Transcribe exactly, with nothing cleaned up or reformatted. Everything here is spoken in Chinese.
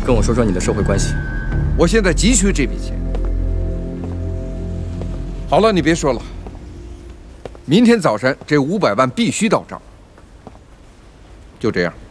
跟我说说你的社会关系。 我现在急需这笔钱。好了，你别说了。明天早晨这五百万必须到账。就这样。